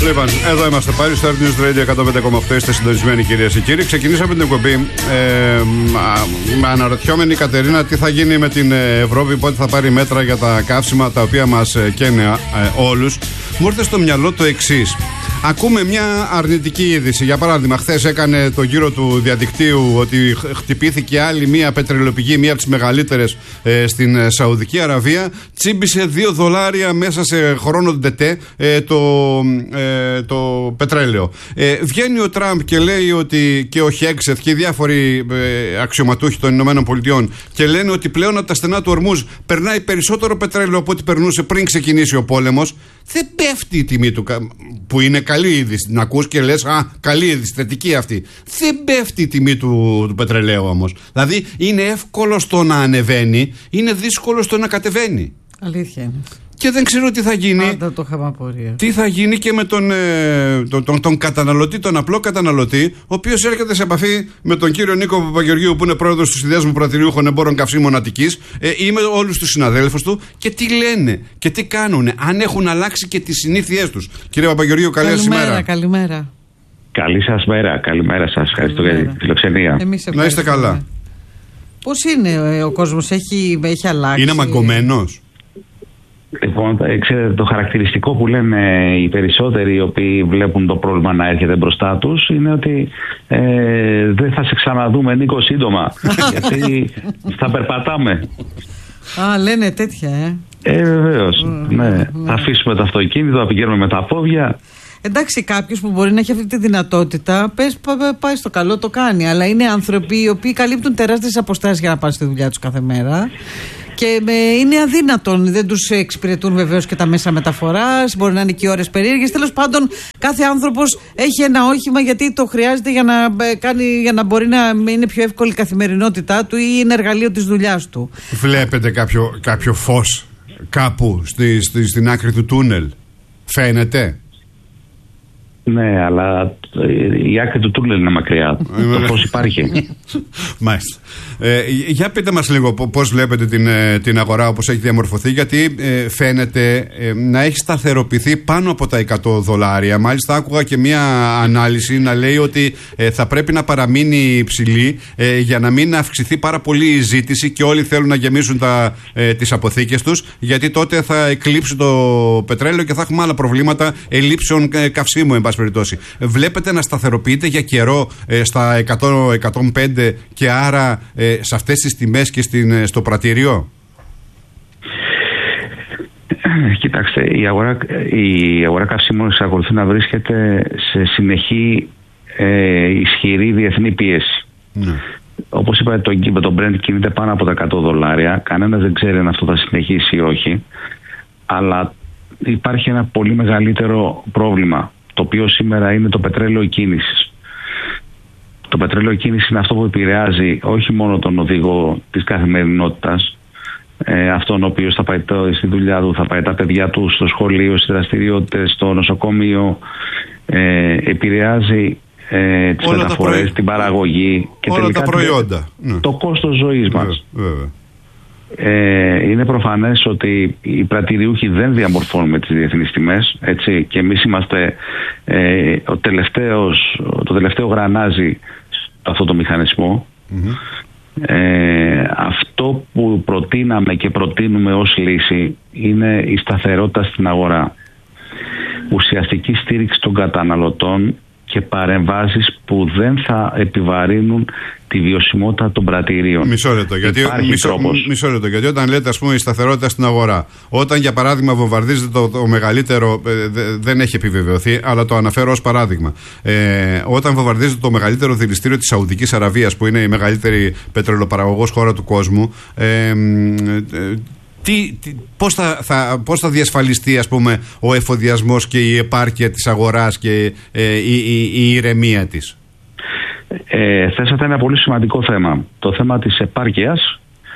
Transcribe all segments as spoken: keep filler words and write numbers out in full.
Λοιπόν, εδώ είμαστε πάλι στο Earth News Radio εκατόν πέντε κόμμα οκτώ. Είστε συντονισμένοι, κυρίες και κύριοι. Ξεκινήσαμε την εκπομπή ε, αναρωτιόμενη η Κατερίνα τι θα γίνει με την Ευρώπη, πότε θα πάρει μέτρα για τα καύσιμα τα οποία μας καίνε ε, όλους. Μου ήρθε στο μυαλό το εξής. Ακούμε μια αρνητική είδηση. Για παράδειγμα, χθες έκανε το γύρο του διαδικτύου ότι χτυπήθηκε άλλη μια πετρελαιοπηγή, μια από τις μεγαλύτερες ε, στην Σαουδική Αραβία. Τσίμπησε δύο δολάρια μέσα σε χρόνο τετέ ε, το, ε, το πετρέλαιο. Ε, βγαίνει ο Τραμπ και λέει ότι, και ο Χέξεθ και οι διάφοροι ε, αξιωματούχοι των Ηνωμένων Πολιτειών, και λένε ότι πλέον από τα στενά του Ορμούζ περνάει περισσότερο πετρέλαιο από ό,τι περνούσε πριν ξεκινήσει ο πόλεμος. Δεν πέφτει η τιμή του, που είναι καλή είδηση. Να ακούς και λες, α, καλή είδηση, θετική αυτή. Δεν πέφτει η τιμή του, του πετρελαίου όμως. Δηλαδή είναι εύκολο στο να ανεβαίνει, είναι δύσκολο στο να κατεβαίνει. Αλήθεια είναι. Και δεν ξέρω τι θα γίνει. Πάντα το είχαμε απορία. Τι θα γίνει και με τον, ε, τον, τον, τον καταναλωτή, τον απλό καταναλωτή, ο οποίος έρχεται σε επαφή με τον κύριο Νίκο Παπαγεωργίου, που είναι πρόεδρος του Συνδέσμου Πρατηριούχων Εμπόρων Καυσίμων Αττικής, ε, ή με όλους τους συναδέλφους του, και τι λένε και τι κάνουν, αν έχουν αλλάξει και τις συνήθειές τους. Κύριε Παπαγεωργίου, καλή σας ημέρα. Καλημέρα. Καλή σας μέρα, καλημέρα σας. Ευχαριστώ για τη φιλοξενία. Να είστε καλά. Πώς είναι ο κόσμος, έχει, έχει αλλάξει? Είναι μαγκωμένος? Λοιπόν, ξέρετε, το χαρακτηριστικό που λένε οι περισσότεροι οι οποίοι βλέπουν το πρόβλημα να έρχεται μπροστά τους είναι ότι ε, δεν θα σε ξαναδούμε, Νίκο, σύντομα. Γιατί θα περπατάμε. Α, λένε τέτοια, ε. Ε, βεβαίως. Mm, ναι. Mm, θα αφήσουμε το αυτοκίνητο, θα πηγαίνουμε με τα πόδια. Εντάξει, κάποιος που μπορεί να έχει αυτή τη δυνατότητα, πες, πάει στο καλό, το κάνει. Αλλά είναι άνθρωποι οι οποίοι καλύπτουν τεράστιες αποστάσεις για να πάνε στη δουλειά τους κάθε μέρα. Και είναι αδύνατον, δεν τους εξυπηρετούν βεβαίως και τα μέσα μεταφοράς, μπορεί να είναι και ώρες περίεργες. Τέλος πάντων, κάθε άνθρωπος έχει ένα όχημα γιατί το χρειάζεται για να, κάνει, για να μπορεί να είναι πιο εύκολη η καθημερινότητά του ή είναι εργαλείο της δουλειάς του. Βλέπετε κάποιο, κάποιο φως κάπου στη, στη, στην άκρη του τούνελ? Φαίνεται? Ναι, αλλά η άκρη του τούνελ είναι μακριά. Το φως υπάρχει. Μάλιστα. Ε, για πείτε μας λίγο πώς βλέπετε την, την αγορά όπως έχει διαμορφωθεί, γιατί ε, φαίνεται ε, να έχει σταθεροποιηθεί πάνω από τα εκατό δολάρια. Μάλιστα άκουγα και μια ανάλυση να λέει ότι ε, θα πρέπει να παραμείνει υψηλή ε, για να μην αυξηθεί πάρα πολύ η ζήτηση και όλοι θέλουν να γεμίσουν τα, ε, τις αποθήκες τους, γιατί τότε θα εκλείψει το πετρέλαιο και θα έχουμε άλλα προβλήματα ελλείψεων ε, καυσίμου, εν πάση περιπτώσει. Βλέπετε να σταθεροποιείται για καιρό ε, στα εκατό με εκατόν πέντε και άρα ε, σε αυτές τις τιμές και στην, στο πρατήριο? Κοιτάξτε, η αγορά, η αγορά καυσίμων εξακολουθεί να βρίσκεται σε συνεχή ε, ισχυρή διεθνή πίεση. Ναι. Όπως είπατε, το, το Brent κινείται πάνω από τα εκατό δολάρια. Κανένας δεν ξέρει αν αυτό θα συνεχίσει ή όχι. Αλλά υπάρχει ένα πολύ μεγαλύτερο πρόβλημα, το οποίο σήμερα είναι το πετρέλαιο κίνησης. Το πετρέλαιο κίνηση είναι αυτό που επηρεάζει όχι μόνο τον οδηγό της καθημερινότητας, ε, αυτόν ο οποίος θα πάει το, στη δουλειά του, θα πάει τα παιδιά του στο σχολείο, στις δραστηριότητες, στο νοσοκομείο, ε, επηρεάζει ε, τις μεταφορές, προϊ... την παραγωγή και όλα τελικά τα προϊόντα. Το, το κόστος ζωής μας. Βέβαια. Ε, είναι προφανές ότι οι πρατηριούχοι δεν διαμορφώνουν τις διεθνείς τιμές, έτσι, και εμείς είμαστε ε, ο τελευταίος, το τελευταίο γρανάζι αυτό το μηχανισμό. Mm-hmm. Ε, αυτό που προτείναμε και προτείνουμε ως λύση είναι η σταθερότητα στην αγορά, ουσιαστική στήριξη των καταναλωτών και παρεμβάσεις που δεν θα επιβαρύνουν τη βιωσιμότητα των πρατηρίων. Μισό λεπτό, γιατί, μισό, μισό λεπτό, γιατί όταν λέτε, ας πούμε, η σταθερότητα στην αγορά, όταν για παράδειγμα βομβαρδίζεται το, το μεγαλύτερο, ε, δε, δεν έχει επιβεβαιωθεί, αλλά το αναφέρω ως παράδειγμα, ε, όταν βομβαρδίζεται το μεγαλύτερο δηληστήριο της Σαουδικής Αραβίας, που είναι η μεγαλύτερη πετρελοπαραγωγός χώρα του κόσμου, ε, ε, Τι, τι, πώς, θα, θα, πώς θα διασφαλιστεί, ας πούμε, ο εφοδιασμός και η επάρκεια της αγοράς και ε, η, η, η ηρεμία της? Ε, θέσατε ένα πολύ σημαντικό θέμα. Το θέμα της επάρκειας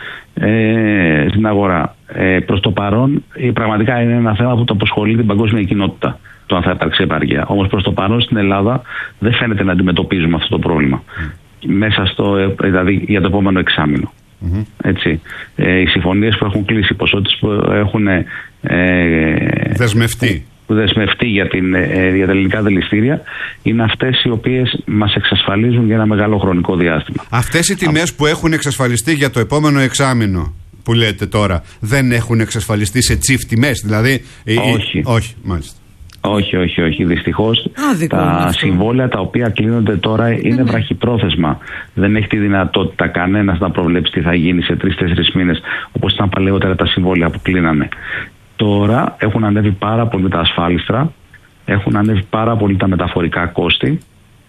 ε, στην αγορά. Ε, προς το παρόν, ε, πραγματικά είναι ένα θέμα που το απασχολεί την παγκόσμια κοινότητα, το αν θα υπάρξει επάρκεια. Όμως προς το παρόν στην Ελλάδα δεν φαίνεται να αντιμετωπίζουμε αυτό το πρόβλημα. Mm. Μέσα στο, δηλαδή για το επόμενο εξάμηνο. Mm-hmm. Έτσι. Ε, οι συμφωνίες που έχουν κλείσει, οι ποσότητες που έχουν ε, δεσμευτεί, δεσμευτεί για, την, για τα ελληνικά δηληστήρια είναι αυτές οι οποίες μας εξασφαλίζουν για ένα μεγάλο χρονικό διάστημα. Αυτές οι τιμές που έχουν εξασφαλιστεί για το επόμενο εξάμηνο που λέτε τώρα, δεν έχουν εξασφαλιστεί σε τσιφ τιμές, δηλαδή? Όχι. Όχι, μάλιστα. Όχι, όχι, όχι. Δυστυχώς Άδικο τα συμβόλαια τα οποία κλείνονται τώρα είναι ναι. βραχυπρόθεσμα. Δεν έχει τη δυνατότητα κανένας να προβλέψει τι θα γίνει σε τρεις-τέσσερις μήνες, όπως ήταν παλαιότερα τα συμβόλαια που κλείνανε. Τώρα έχουν ανέβει πάρα πολύ τα ασφάλιστρα, έχουν ανέβει πάρα πολύ τα μεταφορικά κόστη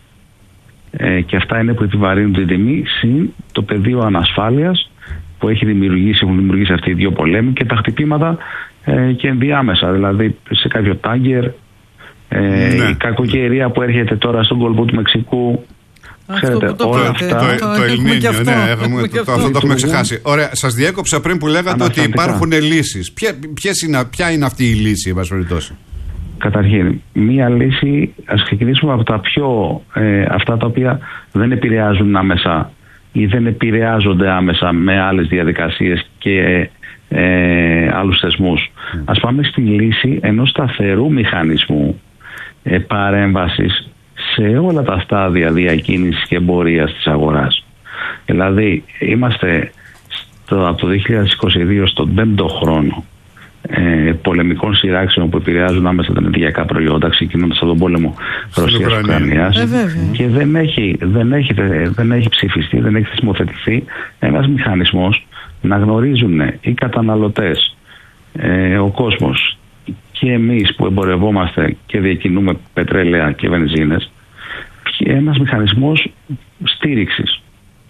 ε, και αυτά είναι που επιβαρύνουν την τιμή, συν το πεδίο ανασφάλειας που έχει δημιουργήσει, έχουν δημιουργήσει αυτοί οι δύο πολέμοι και τα χτυπήματα ε, και ενδιάμεσα. Δηλαδή σε κάποιο τάγκερ, ε, ναι. η κακοκαιρία που έρχεται τώρα στον κόλπο του Μεξικού. Ξέρετε, το όλα πάτε, αυτά. Το, το Ελνίνιο, ναι, έχουμε, το, αυτό το έχουμε ξεχάσει. Ωραία, σας διέκοψα πριν που λέγατε ότι υπάρχουν λύσεις. Ποια, είναι, ποια είναι αυτή η λύση, εν πάση περιπτώσει? Καταρχήν, μία λύση, ας ξεκινήσουμε από τα πιο, ε, αυτά τα οποία δεν επηρεάζουν άμεσα ή δεν επηρεάζονται άμεσα με άλλες διαδικασίες και ε, άλλους θεσμούς. Mm. Ας πάμε στη λύση ενός σταθερού μηχανισμού ε, παρέμβασης σε όλα τα στάδια διακίνησης και εμπορίας της αγοράς. Δηλαδή, είμαστε στο, από το δύο χιλιάδες είκοσι δύο στον πέμπτο χρόνο ε, πολεμικών σειράξεων που επηρεάζουν άμεσα τα ενεργειακά προϊόντα, ξεκινώντας από τον πόλεμο Ρωσίας-Ουκρανίας ε, και δεν έχει, δεν, έχει, δεν έχει ψηφιστεί, δεν έχει θεσμοθετηθεί ένας μηχανισμός να γνωρίζουν οι καταναλωτές, ε, ο κόσμος και εμείς που εμπορευόμαστε και διακινούμε πετρέλαια και βενζίνες, ένας μηχανισμός στήριξης.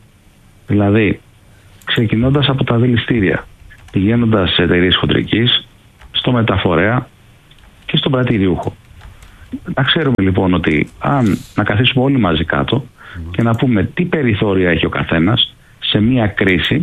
Δηλαδή, ξεκινώντας από τα δηληστήρια, πηγαίνοντας σε εταιρείες χοντρικής, στο μεταφορέα και στον πρατηριούχο. Να ξέρουμε λοιπόν ότι αν να καθίσουμε όλοι μαζί κάτω mm. και να πούμε τι περιθώρια έχει ο καθένας σε μία κρίση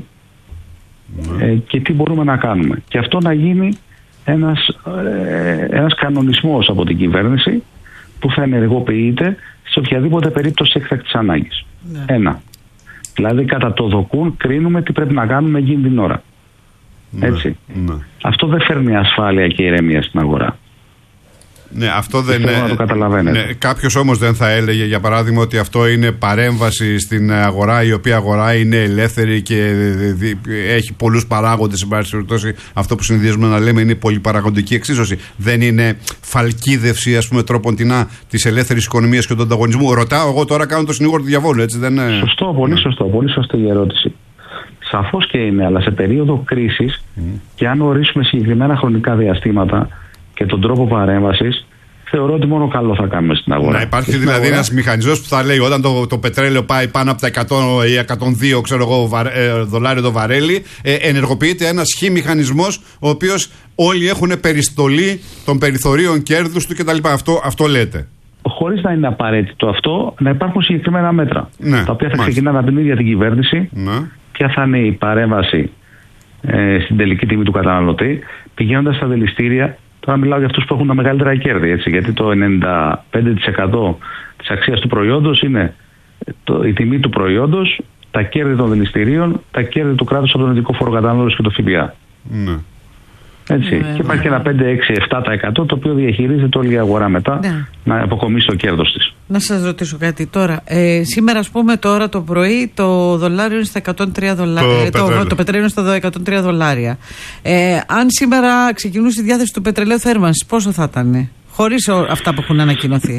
mm. ε, και τι μπορούμε να κάνουμε. Και αυτό να γίνει ένας, ε, ένας κανονισμός από την κυβέρνηση που θα ενεργοποιείται σε οποιαδήποτε περίπτωση έκτακτης ανάγκης. Ναι. Ένα. Δηλαδή κατά το δοκούν κρίνουμε τι πρέπει να κάνουμε εκείνη την ώρα. Ναι. Έτσι. Ναι. Αυτό δεν φέρνει ασφάλεια και ηρεμία στην αγορά. Ναι, αυτό δεν είναι. Να το καταλαβαίνετε. Ναι, κάποιος όμως δεν θα έλεγε, για παράδειγμα, ότι αυτό είναι παρέμβαση στην αγορά, η οποία αγορά είναι ελεύθερη και έχει πολλούς παράγοντες. Σε πάση περιπτώσει, αυτό που συνηθίζουμε να λέμε είναι πολυπαραγοντική εξίσωση. Δεν είναι φαλκίδευση, ας πούμε, τρόποντινά της ελεύθερης οικονομίας και του ανταγωνισμού. Ρωτάω εγώ τώρα, κάνω το συνήγορο του διαβόλου, έτσι δεν είναι? Σωστό, πολύ σωστό, πολύ σωστή η ερώτηση. Σαφώς και είναι, αλλά σε περίοδο κρίσης mm. και αν ορίσουμε συγκεκριμένα χρονικά διαστήματα και τον τρόπο παρέμβασης, θεωρώ ότι μόνο καλό θα κάνουμε στην αγορά. Να υπάρχει δηλαδή αγορά ένας μηχανισμός που θα λέει όταν το, το πετρέλαιο πάει πάνω από τα εκατό ή εκατόν δύο ξέρω εγώ, ε, δολάρια το βαρέλι, ε, ενεργοποιείται ένας χ μηχανισμός, ο οποίος όλοι έχουν περιστολή των περιθωρίων κέρδους του κτλ. Αυτό, αυτό λέτε. Χωρίς να είναι απαραίτητο αυτό, να υπάρχουν συγκεκριμένα μέτρα. Ναι, τα οποία θα μάλιστα. ξεκινάνε από την ίδια την κυβέρνηση. Ναι. Ποια θα είναι η παρέμβαση ε, στην τελική τιμή του καταναλωτή, πηγαίνοντας στα δηληστήρια. Τώρα μιλάω για αυτούς που έχουν τα μεγαλύτερα κέρδη, έτσι, γιατί το ενενήντα πέντε τοις εκατό της αξίας του προϊόντος είναι το, η τιμή του προϊόντος, τα κέρδη των δηληστηρίων, τα κέρδη του κράτους από τον ειδικό φόρο κατανάλωσης και το ΦΠΑ. Ναι. Έτσι. Ναι, και υπάρχει και ένα πέντε, έξι, επτά τοις εκατό το οποίο διαχειρίζεται όλη η αγορά μετά ναι. να αποκομίσει το κέρδος της. Να σας ρωτήσω κάτι τώρα. Ε, σήμερα, ας πούμε, τώρα το πρωί το δολάριο είναι στα εκατόν τρία δολάρια. Το, το, το πετρέλαιο είναι στα εκατόν τρία δολάρια. Ε, αν σήμερα ξεκινούσε η διάθεση του πετρελαίου θέρμανσης, πόσο θα ήταν, χωρίς αυτά που έχουν ανακοινωθεί?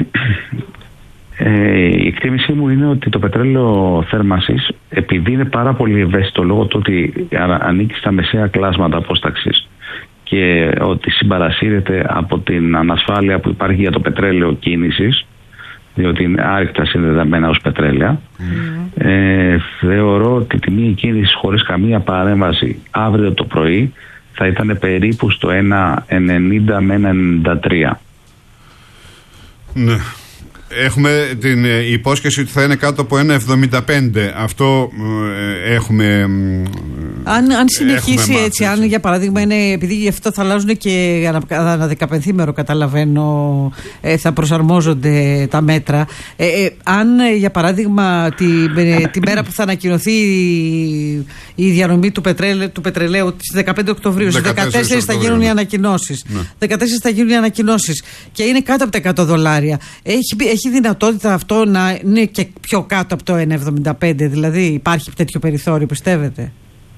Ε, η εκτίμησή μου είναι ότι το πετρέλαιο θέρμανσης, επειδή είναι πάρα πολύ ευαίσθητο λόγω του ότι ανήκει στα μεσαία κλάσματα απόσταξης και ότι συμπαρασύρεται από την ανασφάλεια που υπάρχει για το πετρέλαιο κίνησης, διότι είναι άρρηκτα συνδεδεμένα ως πετρέλαια, mm. ε, θεωρώ ότι η τιμή κίνησης χωρίς καμία παρέμβαση αύριο το πρωί θα ήταν περίπου στο ένα ενενήντα με ένα ενενήντα τρία. Ναι. Έχουμε την υπόσχεση ότι θα είναι κάτω από ένα εβδομήντα πέντε. Αυτό ε, έχουμε Αν, αν συνεχίσει έτσι, αν για παράδειγμα είναι, επειδή γι' αυτό θα αλλάζουν και ανά δεκαπενθήμερο, καταλαβαίνω, ε, θα προσαρμόζονται τα μέτρα. Ε, ε, αν ε, για παράδειγμα τη, ε, τη μέρα που θα ανακοινωθεί η, η διανομή του, πετρέλαι, του πετρελαίου στις δεκαπέντε Οκτωβρίου, στις δεκατέσσερις θα γίνουν οι ανακοινώσεις. Ναι. δεκατέσσερις θα γίνουν οι ανακοινώσεις και είναι κάτω από τα εκατό δολάρια. Έχει, έχει δυνατότητα αυτό να είναι και πιο κάτω από το ένα εβδομήντα πέντε, δηλαδή υπάρχει τέτοιο περιθώριο, πιστεύετε?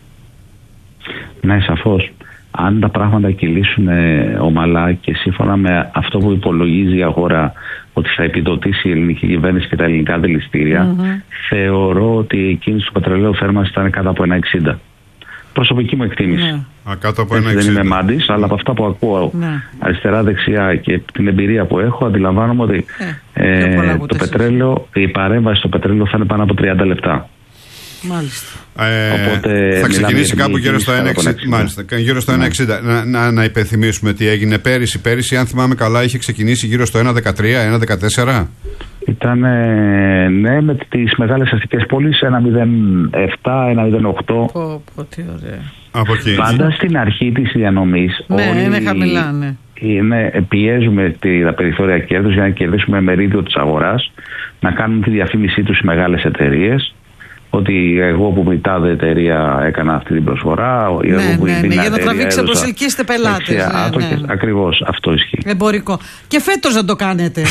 Ναι, σαφώς. Αν τα πράγματα κυλήσουν ε, ομαλά και σύμφωνα με αυτό που υπολογίζει η αγορά ότι θα επιδοτήσει η ελληνική κυβέρνηση και τα ελληνικά δηληστήρια, mm-hmm. θεωρώ ότι η κίνηση του πετρελαίου θέρμανσης θα είναι κάτω από ένα εξήντα. Προσωπική μου εκτίμηση. Yeah. Α, κάτω από ένα εξήντα. Δεν είμαι μάντης, αλλά από αυτά που ακούω yeah. αριστερά-δεξιά και την εμπειρία που έχω, αντιλαμβάνομαι ότι yeah. ε, το πετρέλαιο, η παρέμβαση στο πετρέλαιο θα είναι πάνω από τριάντα λεπτά. Μάλιστα. Ε, Οπότε, θα ξεκινήσει κάπου γύρω στο ένα εξήντα. Μάλιστα, γύρω στο ναι. ένα εξήντα. Να, να, να υπενθυμίσουμε τι έγινε πέρυσι. Πέρυσι, αν θυμάμαι καλά, είχε ξεκινήσει γύρω στο ένα δεκατρία, ένα δεκατέσσερα. Ήταν, ναι, με τις μεγάλες αστικές πόλεις ένα μηδέν επτά, ένα μηδέν οκτώ. Πω, πω, τι ωραία. Από εκεί. Πάντα στην αρχή της διανομής. Ναι, όλοι είναι χαμηλά, ναι. Είναι, πιέζουμε τα περιθώρια κέρδους για να κερδίσουμε μερίδιο της αγοράς, να κάνουν τη διαφήμισή τους οι μεγάλες εταιρείες. Ότι εγώ που με τάδε εταιρεία έκανα αυτή την προσφορά. Ναι, εγώ που ναι, ναι, για να τραβήξετε, προσελκύσετε πελάτες. Ναι, ναι. Ακριβώς, αυτό ισχύει. Εμπορικό. Και φέτος να το κάνετε.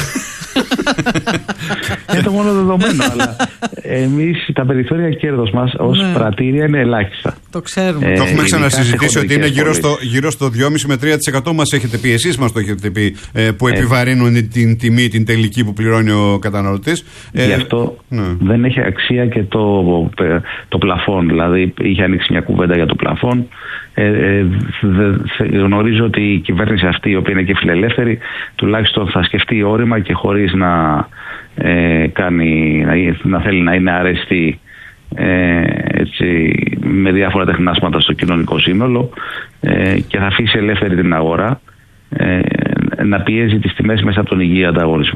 Είναι το μόνο δεδομένο, αλλά εμείς τα περιθώρια κέρδος μας ως ναι. πρατήρια είναι ελάχιστα. Το ξέρουμε. Ε, το έχουμε ξανασυζητήσει ότι είναι γύρω στο, γύρω στο δυόμισι με τρία τοις εκατό μας έχετε πει, εσείς μας το έχετε πει, ε, που επιβαρύνουν ε. την τιμή, την τελική που πληρώνει ο καταναλωτής. Ε, Γι' αυτό ναι. δεν έχει αξία και το, το πλαφόν. Δηλαδή είχε ανοίξει μια κουβέντα για το πλαφόν. Ε, ε, δε, γνωρίζω ότι η κυβέρνηση αυτή, η οποία είναι και φιλελεύθερη, τουλάχιστον θα σκεφτεί όρημα και χωρίς να, ε, κάνει, να, να θέλει να είναι αρεστή ε, έτσι, με διάφορα τεχνάσματα στο κοινωνικό σύνολο ε, και θα αφήσει ελεύθερη την αγορά ε, να πιέζει τις τιμές μέσα από τον υγιή ανταγωνισμό.